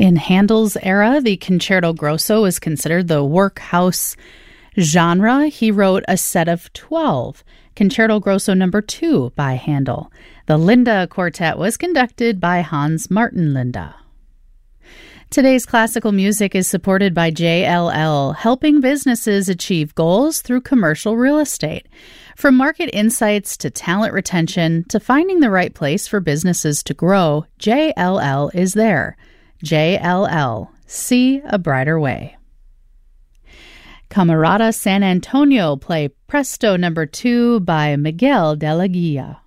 In Handel's era, the concerto grosso is considered the workhouse genre. He wrote a set of 12, Concerto Grosso No. 2 by Handel. The Linda Quartet was conducted by Hans Martin Linda. Today's classical music is supported by JLL, helping businesses achieve goals through commercial real estate. From market insights to talent retention to finding the right place for businesses to grow, JLL is there. JLL. See a brighter way. Camerata San Antonio play Presto No. 2 by Miguel de la Guia.